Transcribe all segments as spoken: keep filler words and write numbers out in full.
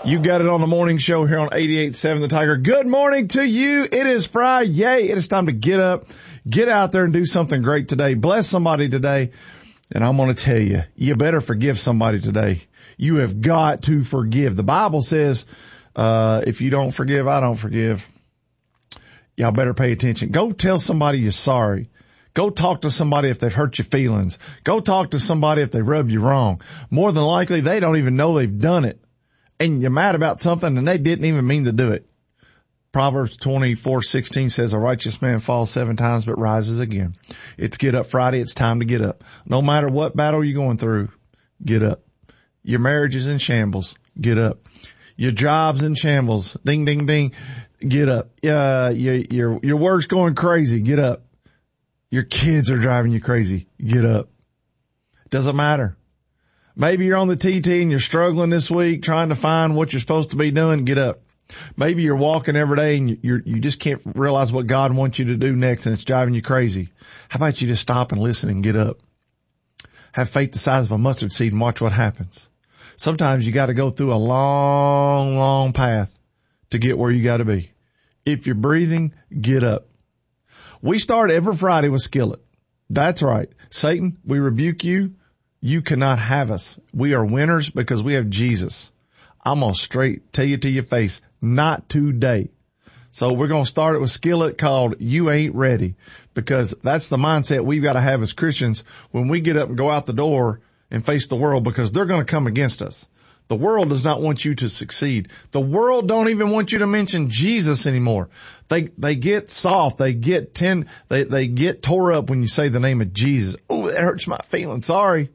You got it on the morning show here on eighty-eight point seven The Tiger. Good morning to you. It is Friday. It is time to get up, get out there and do something great today. Bless somebody today. And I'm going to tell you, you better forgive somebody today. You have got to forgive. The Bible says, uh, if you don't forgive, I don't forgive. Y'all better pay attention. Go tell somebody you're sorry. Go talk to somebody if they've hurt your feelings. Go talk to somebody if they rub you wrong. More than likely, they don't even know they've done it. And you're mad about something and they didn't even mean to do it. Proverbs twenty-four sixteen says a righteous man falls seven times but rises again. It's Get Up Friday. It's time to get up. No matter what battle you're going through, get up. Your marriage is in shambles. Get up. Your job's in shambles. Ding, ding, ding. Get up. Uh, your, your, your work's going crazy. Get up. Your kids are driving you crazy. Get up. Doesn't matter. Maybe you're on the T T and you're struggling this week trying to find what you're supposed to be doing. Get up. Maybe you're walking every day and you're, you just can't realize what God wants you to do next and it's driving you crazy. How about you just stop and listen and get up? Have faith the size of a mustard seed and watch what happens. Sometimes you got to go through a long, long path to get where you got to be. If you're breathing, get up. We start every Friday with Skillet. That's right. Satan, we rebuke you. You cannot have us. We are winners because we have Jesus. I'm going to straight tell you to your face, not today. So we're going to start it with Skillet called You Ain't Ready, because that's the mindset we've got to have as Christians when we get up and go out the door and face the world, because they're going to come against us. The world does not want you to succeed. The world don't even want you to mention Jesus anymore. They, they get soft. They get ten, they, they get tore up when you say the name of Jesus. Oh, that hurts my feelings. Sorry.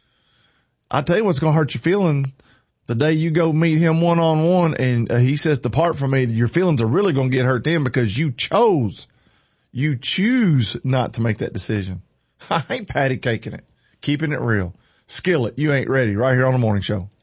I tell you what's going to hurt your feeling. The day you go meet him one on one and uh, he says, depart from me, your feelings are really going to get hurt then, because you chose, you choose not to make that decision. I ain't patty caking it, keeping it real. Skillet, You Ain't Ready, right here on the morning show.